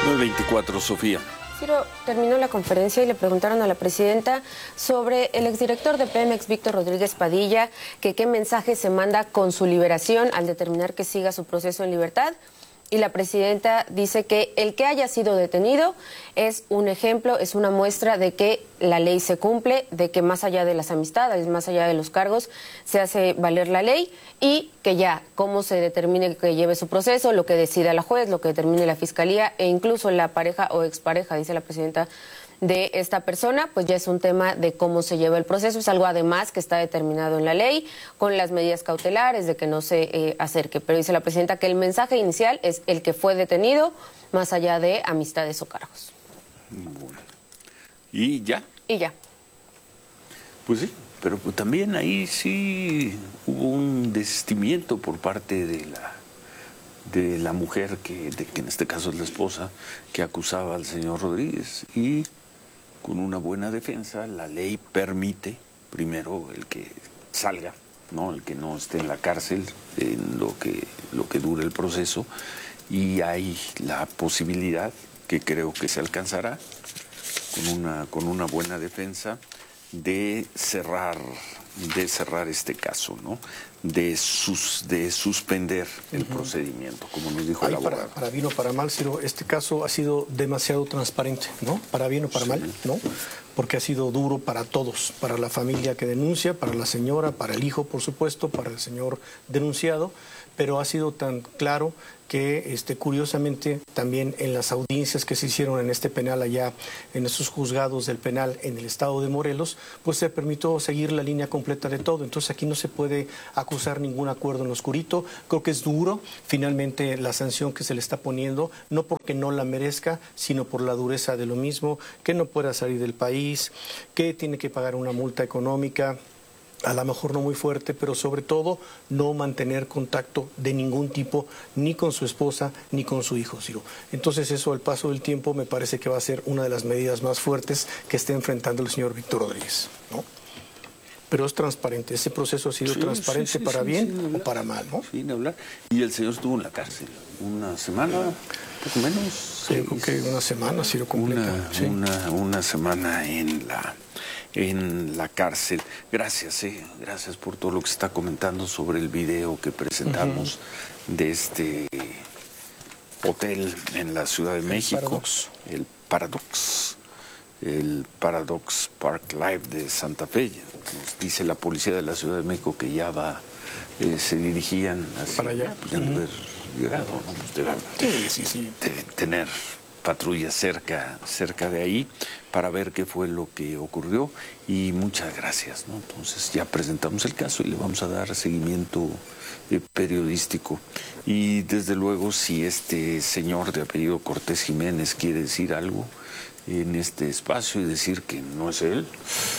9:24, Sofía. Ciro, terminó la conferencia y le preguntaron a la presidenta sobre el exdirector de Pemex, Víctor Rodríguez Padilla, que qué mensaje se manda con su liberación al determinar que siga su proceso en libertad. Y la presidenta dice que el que haya sido detenido es un ejemplo, es una muestra de que la ley se cumple, de que más allá de las amistades, más allá de los cargos, se hace valer la ley y que ya cómo se determine que lleve su proceso, lo que decida la juez, lo que determine la fiscalía e incluso la pareja o expareja, dice la presidenta, de esta persona, pues ya es un tema de cómo se lleva el proceso, es algo además que está determinado en la ley, con las medidas cautelares de que no se acerque, pero dice la presidenta que el mensaje inicial es el que fue detenido, más allá de amistades o cargos. Bueno. ¿Y ya? Y ya. Pues sí, pero pues también ahí sí hubo un desistimiento por parte de la mujer, que en este caso es la esposa, que acusaba al señor Rodríguez. Y con una buena defensa, la ley permite, primero, el que salga, ¿no? El que no esté en la cárcel en lo que dure el proceso, y hay la posibilidad, que creo que se alcanzará, con una buena defensa, de cerrar este caso, ¿no? De suspender el procedimiento, como nos dijo el abogado. Para bien o para mal, Ciro, este caso ha sido demasiado transparente, ¿no? Para bien o para mal, ¿no? Porque ha sido duro para todos, para la familia que denuncia, para la señora, para el hijo, por supuesto, para el señor denunciado, pero ha sido tan claro que curiosamente también en las audiencias que se hicieron en este penal allá, en esos juzgados del penal en el estado de Morelos, pues se permitió seguir la línea completa de todo. Entonces aquí no se puede acusar ningún acuerdo en lo oscurito. Creo que es duro finalmente la sanción que se le está poniendo, no porque no la merezca, sino por la dureza de lo mismo, que no pueda salir del país, que tiene que pagar una multa económica, a lo mejor no muy fuerte, pero sobre todo no mantener contacto de ningún tipo, ni con su esposa, ni con su hijo, Ciro. Entonces eso, al paso del tiempo, me parece que va a ser una de las medidas más fuertes que esté enfrentando el señor Víctor Rodríguez, ¿no? Pero es transparente, ese proceso ha sido transparente para bien o para mal, ¿no? Sin hablar. Y el señor estuvo en la cárcel una semana, poco menos. Sí, creo que una semana, Ciro, completa. Una semana en la cárcel. Gracias, gracias por todo lo que se está comentando sobre el video que presentamos de este hotel en la Ciudad de México, el Paradox Park Live de Santa Fe. Nos dice la policía de la Ciudad de México que ya se dirigían hacia, para allá. Pues, deben haber llegado, ¿no? Pues deben tener patrullas cerca de ahí para ver qué fue lo que ocurrió, y muchas gracias, ¿no? Entonces ya presentamos el caso y le vamos a dar seguimiento periodístico, y desde luego si este señor de apellido Cortés Jiménez quiere decir algo en este espacio y decir que no es él,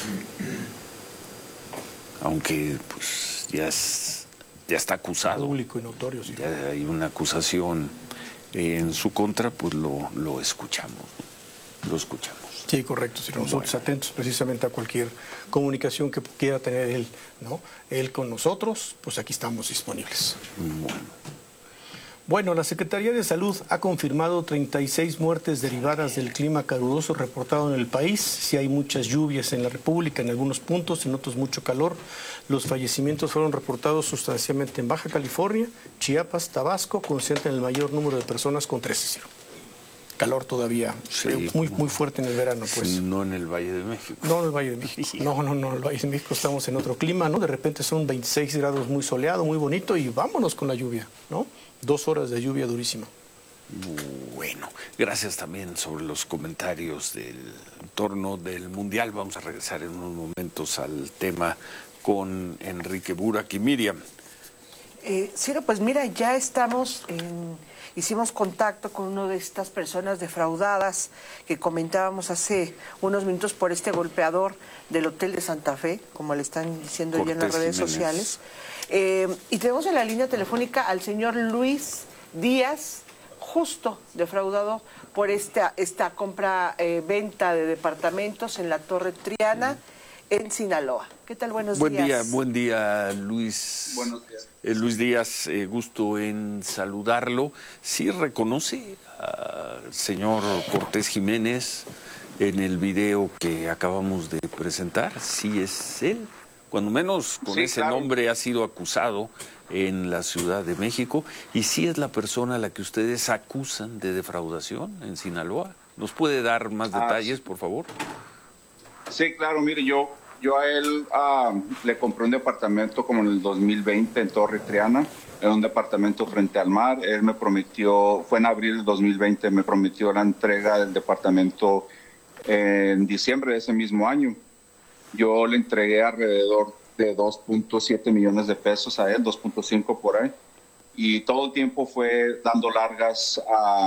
aunque pues ya está acusado, público y notorio, sí. Ya hay una acusación en su contra, pues lo escuchamos. Sí, correcto. Si nosotros atentos precisamente a cualquier comunicación que quiera tener él, ¿no? Él con nosotros, pues aquí estamos disponibles. Bueno, la Secretaría de Salud ha confirmado 36 muertes derivadas del clima caluroso reportado en el país. Sí hay muchas lluvias en la República, en algunos puntos, en otros mucho calor. Los fallecimientos fueron reportados sustancialmente en Baja California, Chiapas, Tabasco, concentran el mayor número de personas con 13. Calor todavía, muy fuerte en el verano, pues. No en el Valle de México. No en el Valle de México. No, en el Valle de México estamos en otro clima, ¿no? De repente son 26 grados, muy soleado, muy bonito, y vámonos con la lluvia, ¿no? 2 horas de lluvia durísima. Bueno, gracias también sobre los comentarios del entorno del Mundial. Vamos a regresar en unos momentos al tema con Enrique Burak y Miriam. Ciro, pues mira, ya hicimos contacto con una de estas personas defraudadas que comentábamos hace unos minutos por este golpeador del Hotel de Santa Fe, como le están diciendo ya en las redes sociales. Y tenemos en la línea telefónica al señor Luis Díaz, justo defraudado por esta compra-venta de departamentos en la Torre Triana. en Sinaloa. ¿Qué tal? Buenos días. Buen día, Luis. Buenos días. Luis Díaz, gusto en saludarlo. ¿Sí reconoce al señor Cortés Jiménez en el video que acabamos de presentar? ¿Sí es él? Cuando menos con ese nombre ha sido acusado en la Ciudad de México. ¿Y sí es la persona a la que ustedes acusan de defraudación en Sinaloa? ¿Nos puede dar más detalles, por favor? Sí, claro. Mire, yo a él le compré un departamento como en el 2020 en Torre Triana, en un departamento frente al mar. Él me prometió, fue en abril del 2020, me prometió la entrega del departamento en diciembre de ese mismo año. Yo le entregué alrededor de 2.7 millones de pesos a él, 2.5 por ahí. Y todo el tiempo fue dando largas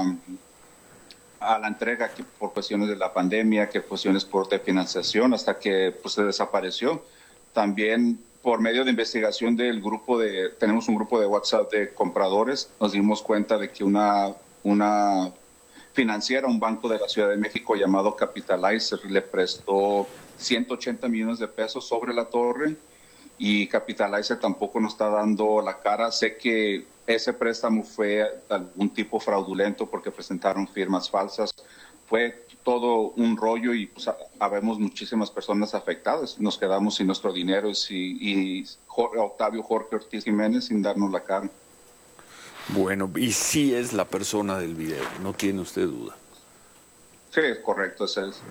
a la entrega, que por cuestiones de la pandemia, que cuestiones por financiación, hasta que pues, se desapareció. También por medio de investigación del tenemos un grupo de WhatsApp de compradores, nos dimos cuenta de que una financiera, un banco de la Ciudad de México llamado Capitalizer, le prestó 180 millones de pesos sobre la torre, y Capitalizer tampoco nos está dando la cara. Sé que ese préstamo fue algún tipo fraudulento porque presentaron firmas falsas. Fue todo un rollo y pues, habemos muchísimas personas afectadas. Nos quedamos sin nuestro dinero y Octavio Jorge Ortiz Jiménez sin darnos la cara. Bueno, y sí es la persona del video, no tiene usted duda. Sí, es correcto.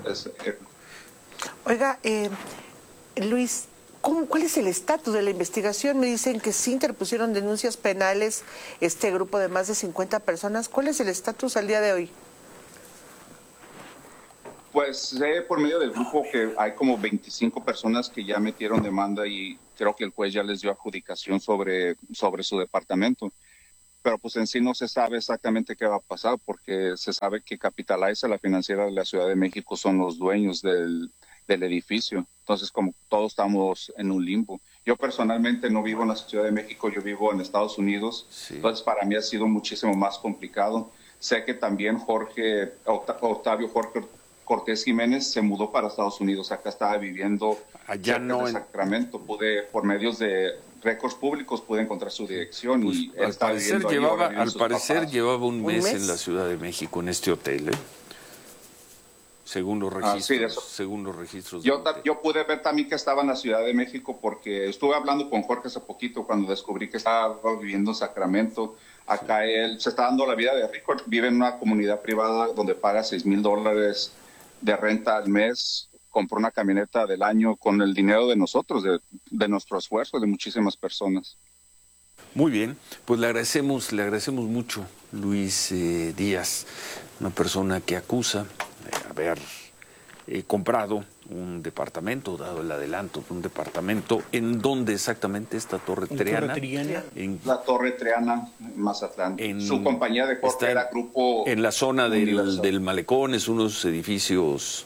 Oiga, Luis, ¿cuál es el estatus de la investigación? Me dicen que sí interpusieron denuncias penales este grupo de más de 50 personas. ¿Cuál es el estatus al día de hoy? Pues sé por medio del grupo que hay como 25 personas que ya metieron demanda y creo que el juez ya les dio adjudicación sobre su departamento. Pero pues en sí no se sabe exactamente qué va a pasar, porque se sabe que Capitalizer, la financiera de la Ciudad de México, son los dueños del edificio. Entonces, como todos estamos en un limbo. Yo personalmente no vivo en la Ciudad de México, yo vivo en Estados Unidos. Sí. Entonces, para mí ha sido muchísimo más complicado. Sé que también Octavio Jorge Cortés Jiménez se mudó para Estados Unidos. Acá estaba viviendo allá cerca de Sacramento. Por medios de récords públicos pude encontrar su dirección. Pues, y al parecer llevaba un mes en la Ciudad de México, en este hotel, según los registros. Sí, según los registros. Yo pude ver también que estaba en la Ciudad de México porque estuve hablando con Jorge hace poquito cuando descubrí que estaba viviendo en Sacramento. Acá él se está dando la vida de rico, vive en una comunidad privada donde paga $6,000 de renta al mes, compró una camioneta del año con el dinero de nosotros, de nuestro esfuerzo, de muchísimas personas. Muy bien, pues le agradecemos mucho, Luis Díaz, una persona que acusa haber comprado un departamento, dado el adelanto de un departamento. ¿En dónde exactamente esta Torre Triana? La Torre Triana, Mazatlán. Su compañía de corte era Grupo... En la zona del Malecón, es unos edificios...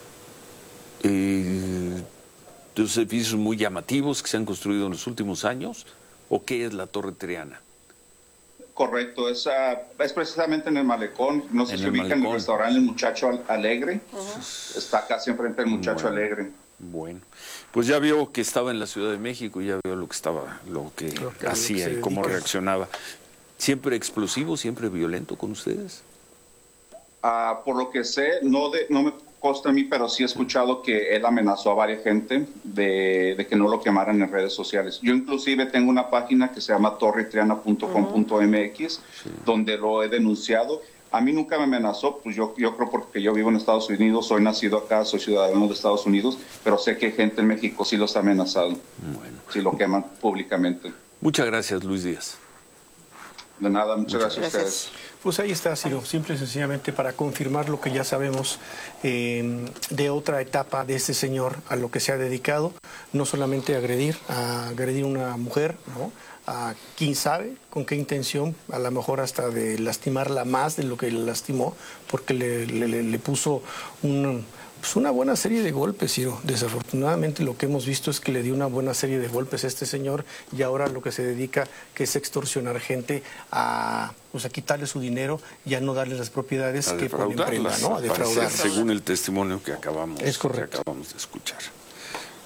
dos edificios muy llamativos que se han construido en los últimos años. ¿O qué es la Torre Triana? Correcto, es precisamente en el Malecón. No sé si ubican el restaurante El Muchacho Alegre. Está acá siempre frente al Muchacho Alegre. Bueno, pues ya vio que estaba en la Ciudad de México, ya vio lo que hacía y cómo reaccionaba. ¿Siempre explosivo, siempre violento con ustedes? Por lo que sé, no me consta a mí, pero sí he escuchado que él amenazó a varias gente de que no lo quemaran en redes sociales. Yo inclusive tengo una página que se llama torretriana.com.mx, donde lo he denunciado. A mí nunca me amenazó, pues yo creo porque yo vivo en Estados Unidos, soy nacido acá, soy ciudadano de Estados Unidos, pero sé que gente en México sí los ha amenazado, si lo queman públicamente. Muchas gracias, Luis Díaz. De nada, muchas gracias a ustedes. Pues ahí está, Ciro, simple y sencillamente para confirmar lo que ya sabemos de otra etapa de este señor, a lo que se ha dedicado, no solamente a agredir a una mujer, ¿no? A quién sabe con qué intención, a lo mejor hasta de lastimarla más de lo que le lastimó, porque le puso una buena serie de golpes, Ciro. Desafortunadamente lo que hemos visto es que le dio una buena serie de golpes a este señor y ahora lo que se dedica que es extorsionar gente a quitarle su dinero y a no darle las propiedades que ponen prenda, ¿no? A defraudar. Según el testimonio que acabamos de escuchar.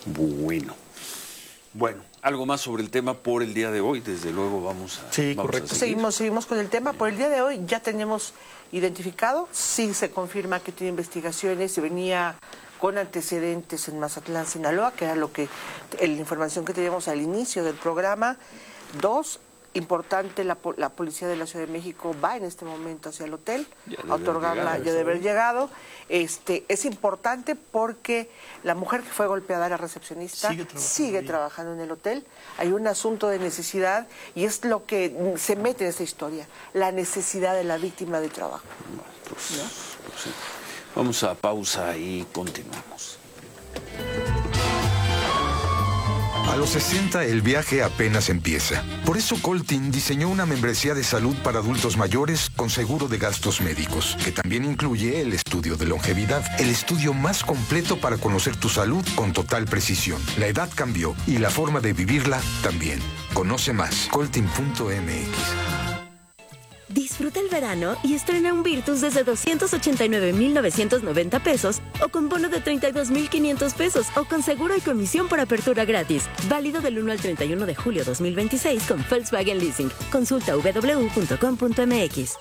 Bueno, algo más sobre el tema por el día de hoy. Desde luego vamos a correcto. Seguimos con el tema. Por el día de hoy ya tenemos identificado, sí se confirma que tiene investigaciones y venía con antecedentes en Mazatlán, Sinaloa, que era la información que teníamos al inicio del programa. 2, importante, la policía de la Ciudad de México va en este momento hacia el hotel a otorgarla, ya de haber llegado. Es importante porque la mujer que fue golpeada, la recepcionista, sigue trabajando en el hotel. Hay un asunto de necesidad y es lo que se mete en esta historia, la necesidad de la víctima de trabajo. Pues sí. Vamos a pausa y continuamos. A los 60 el viaje apenas empieza. Por eso Coltin diseñó una membresía de salud para adultos mayores con seguro de gastos médicos, que también incluye el estudio de longevidad, el estudio más completo para conocer tu salud con total precisión. La edad cambió y la forma de vivirla también. Conoce más, coltin.mx. Disfruta el verano y estrena un Virtus desde 289,990 pesos o con bono de 32,500 pesos o con seguro y comisión por apertura gratis. Válido del 1 al 31 de julio 2026 con Volkswagen Leasing. Consulta www.com.mx.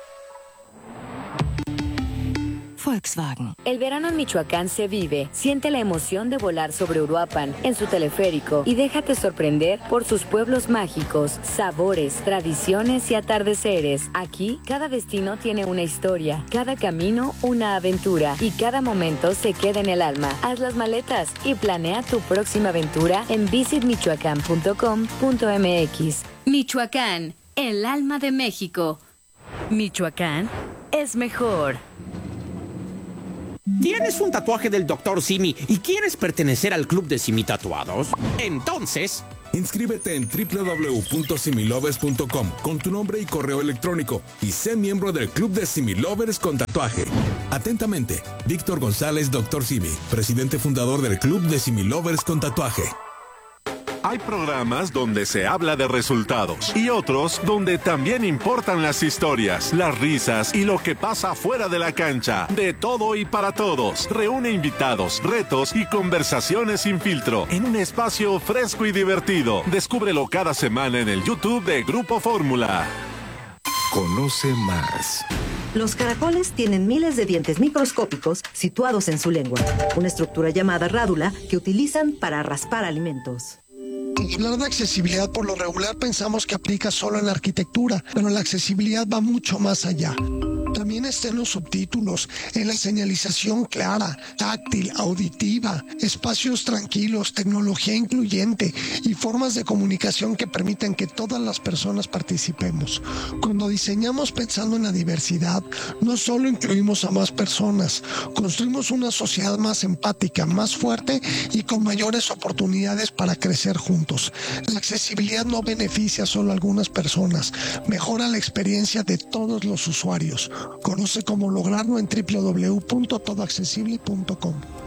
Volkswagen. El verano en Michoacán se vive. Siente la emoción de volar sobre Uruapan en su teleférico y déjate sorprender por sus pueblos mágicos, sabores, tradiciones y atardeceres. Aquí, cada destino tiene una historia, cada camino una aventura y cada momento se queda en el alma. Haz las maletas y planea tu próxima aventura en visitmichoacán.com.mx. Michoacán, el alma de México. Michoacán es mejor. ¿Tienes un tatuaje del Dr. Simi y quieres pertenecer al club de Simi Tatuados? Entonces, inscríbete en www.similovers.com con tu nombre y correo electrónico y sé miembro del club de Similovers con tatuaje. Atentamente, Víctor González, Dr. Simi, presidente fundador del club de Similovers con tatuaje. Hay programas donde se habla de resultados y otros donde también importan las historias, las risas y lo que pasa fuera de la cancha. De todo y para todos. Reúne invitados, retos y conversaciones sin filtro en un espacio fresco y divertido. Descúbrelo cada semana en el YouTube de Grupo Fórmula. Conoce más. Los caracoles tienen miles de dientes microscópicos situados en su lengua, una estructura llamada rádula que utilizan para raspar alimentos. Hablar de accesibilidad por lo regular pensamos que aplica solo en la arquitectura, pero la accesibilidad va mucho más allá. También está en los subtítulos, en la señalización clara, táctil, auditiva, espacios tranquilos, tecnología incluyente y formas de comunicación que permiten que todas las personas participemos. Cuando diseñamos pensando en la diversidad, no solo incluimos a más personas, construimos una sociedad más empática, más fuerte y con mayores oportunidades para crecer juntos. La accesibilidad no beneficia solo a algunas personas, mejora la experiencia de todos los usuarios. Conoce cómo lograrlo en www.todoaccesible.com.